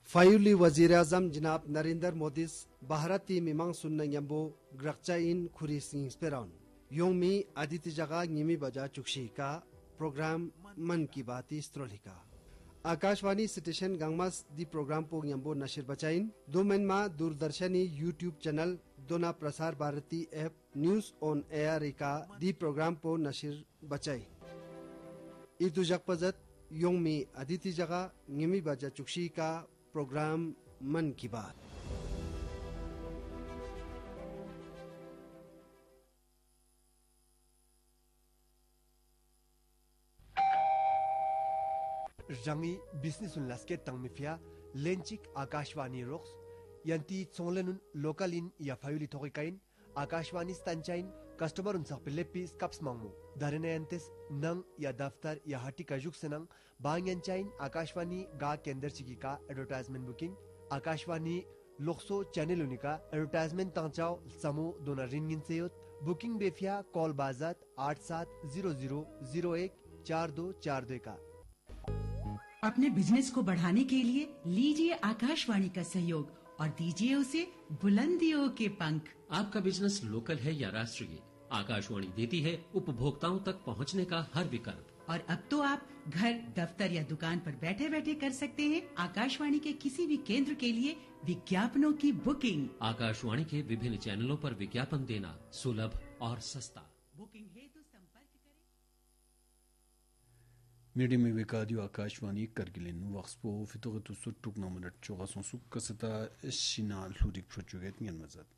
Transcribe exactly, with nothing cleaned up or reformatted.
फायुली वजीर आजम जनाब नरेंद्र मोदी भारती मिमांग सुन्न यम्बो ग्रक्चाइन खुरी सिंह स्पेराउन योंगमी आदित्य जगह निमी बजा चुक्षी का प्रोग्राम मन की बाती स्ट्रोलिका आकाशवाणी स्टेशन गंगमास दी प्रोग्राम पो यम्बो नशिर बचाइन दो मेनमा दूरदर्शनी यूट्यूब चैनल दोना Prasar Bharati app news on air का दी प्रोग्राम पो नशिर बचाई इतु जगपजत योंगमी आदित्य जगह निमी बजा चुक्षी का प्रोग्राम मन की बात रंगी बिजनेस उनलास्के तंगमिफिया लेंचिक आकाशवाणी रोक्स यंती चोंगलेनुन लोकल इन या फायुली थोकिकाइन आकाशवाणी स्टंचाइन कस्टमर उन सकपिलेपी स्कप्स मांगमु दरनेंतेस नंग या दफ्तर या हटी कजुक सेनंग बांगयंचाइन आकाशवाणी गा केंद्र चिकी का advertisement booking Akashvani लोक्सो channel उनिका advertisement तंचाओ समू दोना रिंगिन सेयोत बुकिंग बेफिया कॉल बाजात आठ सात जीरो जीरो जीरो एक चार दो चार दो का। अपने बिजनेस को बढ़ाने के लिए लीजिए आकाशवाणी का सहयोग और दीजिए उसे बुलंदियों के पंख। आपका बिजनेस लोकल है या राष्ट्रीय, आकाशवाणी देती है उपभोक्ताओं तक पहुंचने का हर विकल्प। और अब तो आप घर, दफ्तर या दुकान पर बैठे बैठे कर सकते हैं आकाशवाणी के किसी भी केंद्र के लिए विज्ञापनों की बुकिंग। आकाशवाणी के विभिन्न चैनलों पर विज्ञापन देना सुलभ और सस्ता। बुकिंग है तो संपर्क करें। मीडियम में विकादियो आकाशवाणी करगिलेन वक्सपो फितोगतु सुट्टुक नमरट चोगासों सुक कसता शिनाल हुरिक प्रोजुगेट नियन मजद